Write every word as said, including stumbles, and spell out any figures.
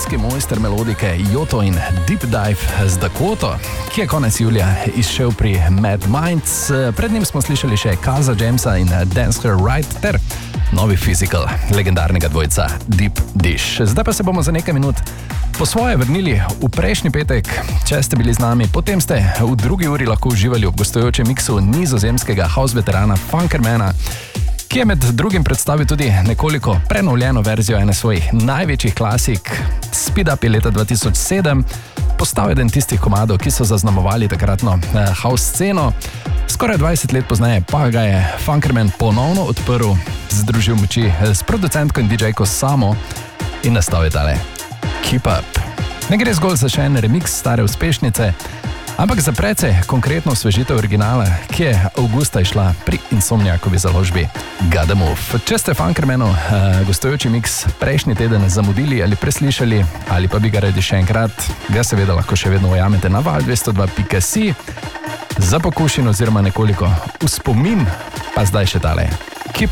ruski mojster melodike Yoto in Deep Dive z Dakoto, ki je konec julija izšel pri Mad Minds. Pred njim smo slišali še Kaza Jamesa in Dance Her Right ter novi Physical legendarnega dvojca Deep Dish. Zdaj pa se bomo za nekaj minut po svoje vrnili v prejšnji petek, če ste bili z nami. Potem ste v drugi uri lahko uživali v gostujočem miksu nizozemskega house veterana Funkermana, ki je med drugim predstavil tudi nekoliko prenovljeno verzijo ene svojih največjih klasik. Speed Up je leta dva tisoč sedem postal eden tistih komadov, ki so zaznamovali takratno eh, house sceno. Skoraj dvajset let pozneje pa ga je Funkerman ponovno odprl, združil moči s producentko in didžejko Samo in nastal je tale Keep Up. Ne gre zgolj za še en remix stare uspešnice, ampak za precej konkretno osvežitev originala, ki je avgusta išla pri Insomniakovi založbi Gotta Move. Če ste Funkermanu uh, gostujoči mix prejšnji teden zamudili ali preslišali, ali pa bi ga radi še enkrat, ga seveda lahko še vedno ujamete na val dvesto dva pika si za pokušin oziroma nekoliko v spomin, pa zdaj še tale